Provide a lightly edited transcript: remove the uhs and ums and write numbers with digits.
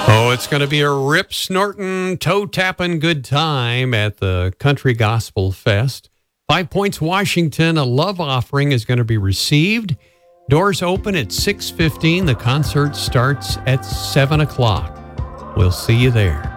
Oh, it's going to be a rip-snorting, toe-tapping good time at the Country Gospel Fest. 5 Points, Washington, a love offering is going to be received. Doors open at 6:15. The concert starts at 7 o'clock. We'll see you there.